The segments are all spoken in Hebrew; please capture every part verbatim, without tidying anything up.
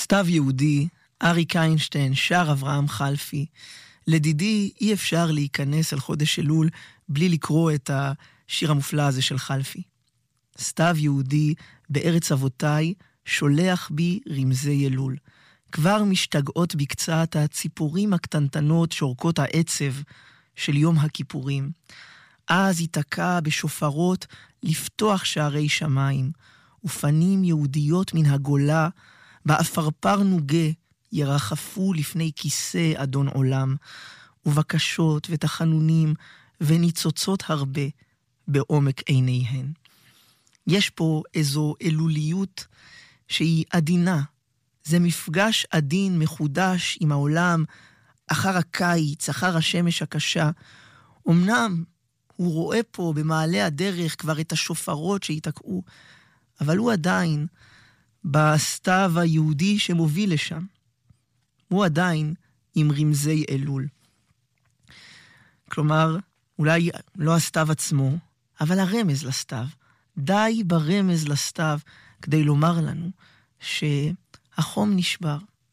סתיו יהודי, אריק איינשטיין, שר אברהם חלפי. לדידי אי אפשר להיכנס על חודש אלול בלי לקרוא את השיר המופלא הזה של חלפי. סתיו יהודי, בארץ אבותיי, שולח בי רמזי אלול. כבר משתגעות בקצת הציפורים הקטנטנות שורקות העצב של יום הכיפורים. אז ייתקע בשופרות לפתוח שערי שמיים, ופנים יהודיות מן הגולה, באפרפר נוגה ירחפו לפני כיסא אדון עולם, ובקשות ותחנונים וניצוצות הרבה בעומק עיניהן. יש פה איזו אלוליות שהיא עדינה. זה מפגש עדין מחודש עם העולם אחר הקיץ, אחר השמש הקשה. אמנם הוא רואה פה במעלה הדרך כבר את השופרות שהתקעו, אבל הוא עדיין בסתיו היהודי שמוביל לשם. הוא עדיין עם רמזי אלול. כלומר, אולי לא הסתיו עצמו, אבל הרמז לסתיו. די ברמז לסתיו כדי לומר לנו שהחום נשבר.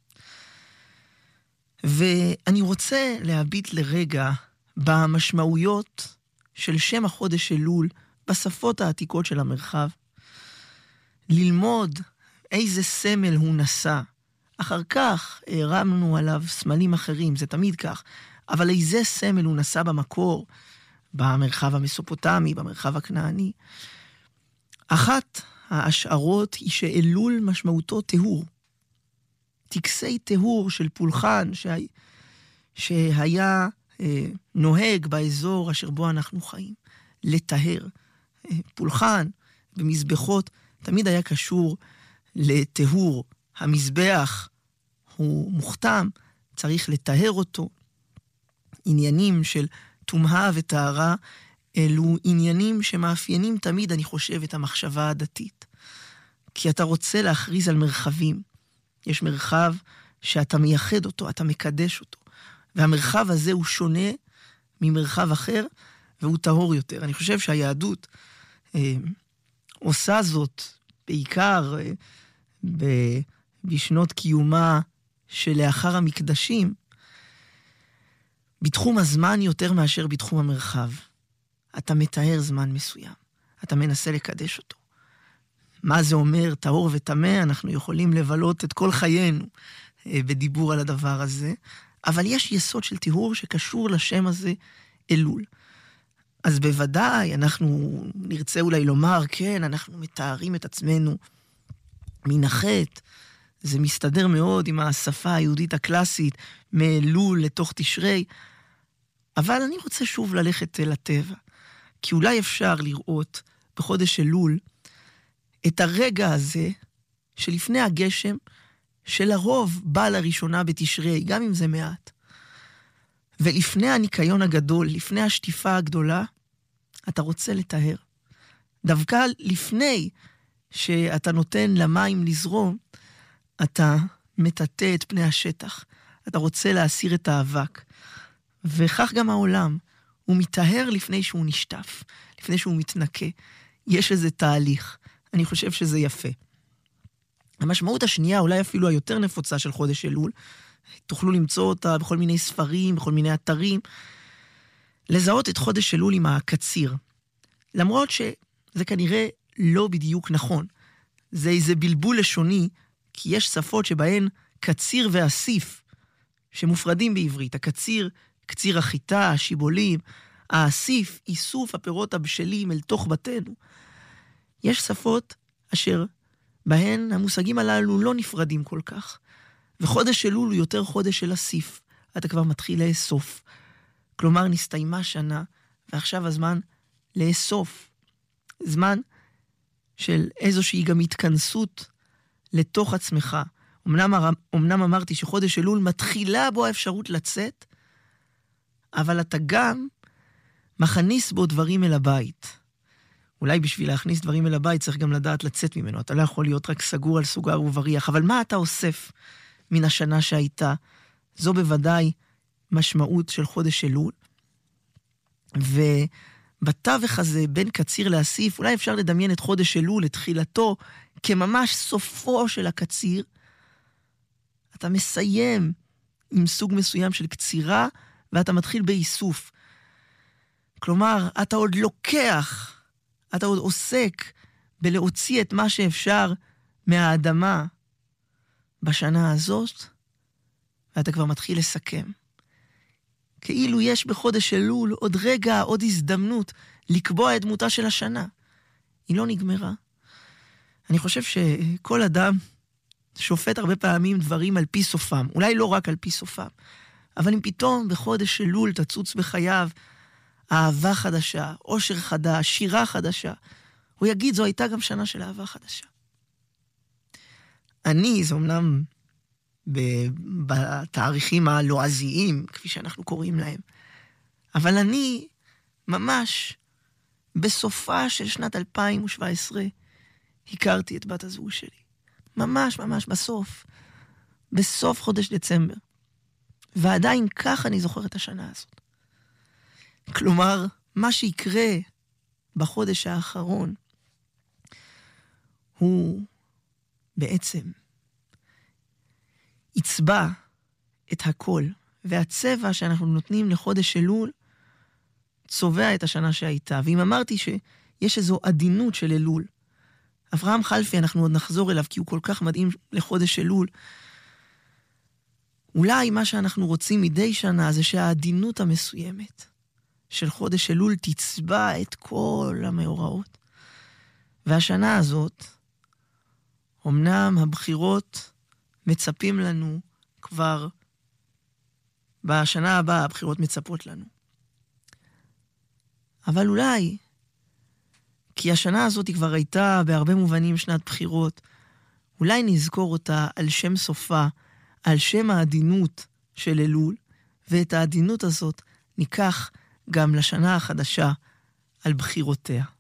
ואני רוצה להביט לרגע במשמעויות של שם החודש אלול בשפות העתיקות של המרחב. ללמוד איזה סמל הוא נשא. אחר כך הרמנו עליו סמלים אחרים, זה תמיד כך. אבל איזה סמל הוא נשא במקור, במרחב המסופוטמי, במרחב הכנעני. אחת ההשערות היא שאלול משמעותו טהור. טקסי טהור של פולחן שה... שהיה אה, נוהג באזור אשר בו אנחנו חיים. לטהר. אה, פולחן במזבחות תמיד היה קשור לטהור. המזבח הוא מוכתם, צריך לטהר אותו. עניינים של תומהה וטהרה, אלו עניינים שמאפיינים תמיד, אני חושב, את המחשבה הדתית. כי אתה רוצה להכריז על מרחבים. יש מרחב שאתה מייחד אותו, אתה מקדש אותו. והמרחב הזה הוא שונה ממרחב אחר, והוא טהור יותר. אני חושב שהיהדות אה, עושה זאת בעיקר אה, ב- בשנות קיומה שלאחר המקדשים, בתחום הזמן יותר מאשר בתחום המרחב. אתה מתאר זמן מסוים. אתה מנסה לקדש אותו. מה זה אומר, טהור וטמא? אנחנו יכולים לבלות את כל חיינו בדיבור על הדבר הזה. אבל יש יסוד של טהור שקשור לשם הזה אלול. אז בוודאי אנחנו נרצה אולי לומר, כן, אנחנו מתארים את עצמנו מן החטא. זה מסתדר מאוד עם השפה היהודית הקלאסית, מאלול לתוך תשרי. אבל אני רוצה שוב ללכת אל הטבע. כי אולי אפשר לראות בחודש אלול את הרגע הזה שלפני הגשם, שלרוב בא לראשונה בתשרי, גם אם זה מעט. ולפני הניקיון הגדול, לפני השטיפה הגדולה, אתה רוצה לטהר. דווקא לפני שאתה נותן למים לזרום, אתה מטאטא את פני השטח. אתה רוצה להסיר את האבק. וכך גם העולם. הוא מתאהר לפני שהוא נשטף, לפני שהוא מתנקה. יש איזה תהליך. אני חושב שזה יפה. המשמעות השנייה, אולי אפילו היותר נפוצה של חודש אלול, תוכלו למצוא אותה בכל מיני ספרים, בכל מיני אתרים, לזהות את חודש אלול עם הקציר. למרות שזה כנראה לא בדיוק נכון. זה איזה בלבול לשוני, כי יש שפות שבהן קציר ואסיף, שמופרדים בעברית. הקציר, קציר החיטה, השיבולים, האסיף, איסוף הפירות הבשלים אל תוך בתינו. יש שפות אשר בהן המושגים הללו לא נפרדים כל כך. וחודש אלול הוא יותר חודש של אסיף. אתה כבר מתחיל לאסוף. כלומר, נסתיימה שנה, ועכשיו הזמן לאסוף. זמן של איזושהי גם התכנסות לתוך עצמך. אמנם, אמנם אמרתי שחודש אלול מתחילה בו האפשרות לצאת, אבל אתה גם מכניס בו דברים אל הבית. אולי בשביל להכניס דברים אל הבית צריך גם לדעת לצאת ממנו. אתה לא יכול להיות רק סגור על סוגר ובריח. אבל מה אתה אוסף מן השנה שהייתה? זו בוודאי משמעות של חודש אלול. ובתווך הזה בין קציר לאסיף, אולי אפשר לדמיין את חודש אלול, את תחילתו, כממש סופו של הקציר, אתה מסיים עם סוג מסוים של קצירה, ואתה מתחיל באיסוף. כלומר, אתה עוד לוקח, אתה עוד עוסק בלהוציא את מה שאפשר מהאדמה בשנה הזאת, ואתה כבר מתחיל לסכם. כאילו יש בחודש אלול עוד רגע, עוד הזדמנות לקבוע את דמותה של השנה. היא לא נגמרה. אני חושב שכל אדם שופט הרבה פעמים דברים על פי סופם. אולי לא רק על פי סופם. אבל אם פתאום בחודש אלול תצוץ בחייו אהבה חדשה, אושר חדש, שירה חדשה, הוא יגיד, זו הייתה גם שנה של אהבה חדשה. אני, זה אומנם בתאריכים הלועזיים, כפי שאנחנו קוראים להם, אבל אני ממש בסופה של שנת אלפיים שבע עשרה הכרתי את בת הזוג שלי. ממש ממש בסוף. בסוף חודש דצמבר. ועדיין כך אני זוכר את השנה הזאת. כלומר, מה שיקרה בחודש האחרון הוא בעצם יצבע את הכל, והצבע שאנחנו נותנים לחודש אלול צובע את השנה שהייתה. ואם אמרתי שיש איזו עדינות של אלול, אברהם חלפי, אנחנו עוד נחזור אליו כי הוא כל כך מדהים לחודש אלול, אולי מה שאנחנו רוצים מדי שנה זה שהעדינות המסוימת של חודש אלול תצבע את כל המאורעות. והשנה הזאת, אמנם הבחירות מצפים לנו כבר, בשנה הבאה הבחירות מצפות לנו. אבל אולי, כי השנה הזאת כבר הייתה בהרבה מובנים שנת בחירות, אולי נזכור אותה על שם סופה, על שם העדינות של אלול, ואת העדינות הזאת ניקח גם לשנה החדשה על בחירותיה.